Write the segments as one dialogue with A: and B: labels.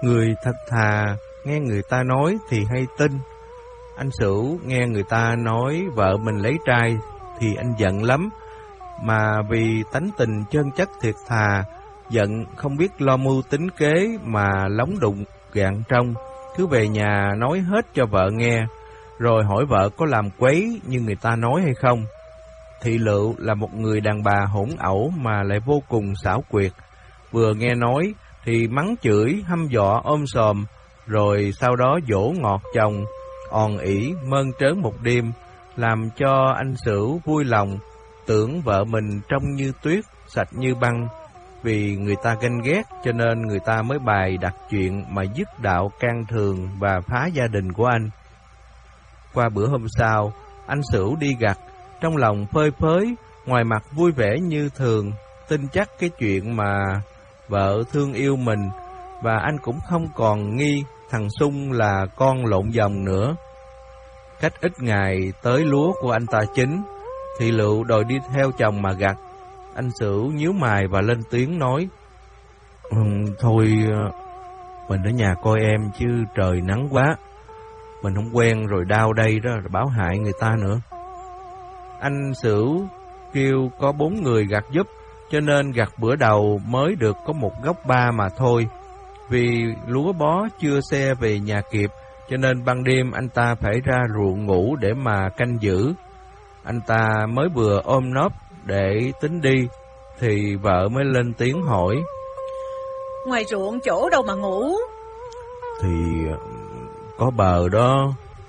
A: Người thật thà nghe người ta nói thì hay tin. Anh Sửu nghe người ta nói vợ mình lấy trai thì anh giận lắm, mà vì tánh tình chân chất thiệt thà, giận không biết lo mưu tính kế mà lóng đụng gạn trong, cứ về nhà nói hết cho vợ nghe, rồi hỏi vợ có làm quấy như người ta nói hay không. Thị Lựu là một người đàn bà hỗn ẩu mà lại vô cùng xảo quyệt, vừa nghe nói thì mắng chửi, hăm dọa ôm sòm, rồi sau đó dỗ ngọt chồng, òn ỉ mơn trớn một đêm, làm cho anh Sửu vui lòng, tưởng vợ mình trông như tuyết, sạch như băng. Vì người ta ganh ghét cho nên người ta mới bày đặt chuyện mà dứt đạo can thường và phá gia đình của anh. Qua bữa hôm sau, anh Sửu đi gặt, trong lòng phơi phới, ngoài mặt vui vẻ như thường, tin chắc cái chuyện mà vợ thương yêu mình, và anh cũng không còn nghi thằng Sung là con lộn vòng nữa. Cách ít ngày tới lúa của anh ta chín, Thị Lựu đòi đi theo chồng mà gặt. Anh Sửu nhíu mày và lên tiếng nói: Thôi, mình ở nhà coi em chứ trời nắng quá. Mình không quen rồi đau đây đó, rồi báo hại người ta nữa. Anh Sửu kêu có 4 người gặt giúp, cho nên gặt bữa đầu mới được có một gốc 3 mà thôi. Vì lúa bó chưa xe về nhà kịp, cho nên ban đêm anh ta phải ra ruộng ngủ để mà canh giữ. Anh ta mới vừa ôm nóp để tính đi, thì vợ mới lên tiếng hỏi:
B: Ngoài ruộng chỗ đâu mà ngủ?
A: Thì có bờ đó.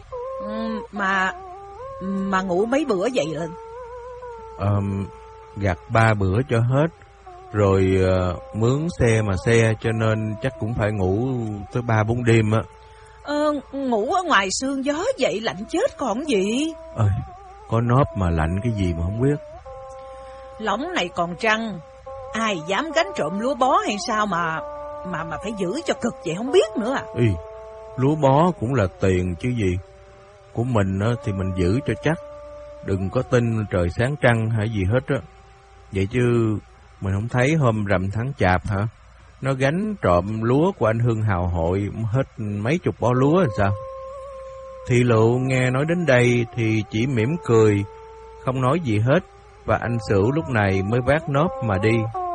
B: Mà ngủ mấy bữa vậy lên?
A: Gặt 3 bữa cho hết, rồi mướn xe mà xe, cho nên chắc cũng phải ngủ tới 3-4 đêm á.
B: Ngủ ở ngoài sương gió vậy lạnh chết còn gì.
A: Có nóp mà lạnh cái gì mà không biết.
B: Lỏng này còn trăng, ai dám gánh trộm lúa bó hay sao mà phải giữ cho cực vậy không biết nữa à.
A: Lúa bó cũng là tiền chứ gì. Của mình thì mình giữ cho chắc, đừng có tin trời sáng trăng hay gì hết á. Vậy chứ mình không thấy hôm rằm tháng Chạp hả, nó gánh trộm lúa của anh Hưng Hào Hội hết mấy chục bó lúa là sao? Thị Lựu nghe nói đến đây thì chỉ mỉm cười, không nói gì hết, và anh Sửu lúc này mới vác nóp mà đi.